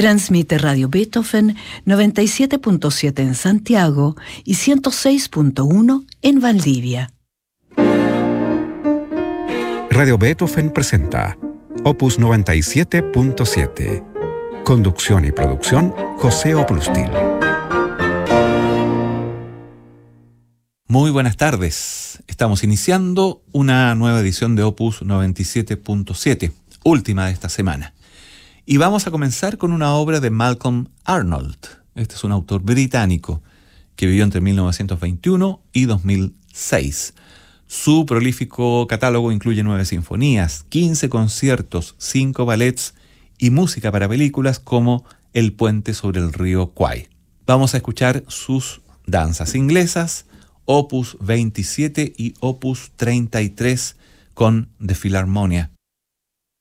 Transmite Radio Beethoven 97.7 en Santiago y 106.1 en Valdivia. Radio Beethoven presenta Opus 97.7. Conducción y producción, José Oplústil. Muy buenas tardes. Estamos iniciando una nueva edición de Opus 97.7, última de esta semana. Y vamos a comenzar con una obra de Malcolm Arnold. Este es un autor británico que vivió entre 1921 y 2006. Su prolífico catálogo incluye 9 sinfonías, 15 conciertos, 5 ballets y música para películas como El puente sobre el río Kwai. Vamos a escuchar sus danzas inglesas, Opus 27 y Opus 33 con The Philharmonia.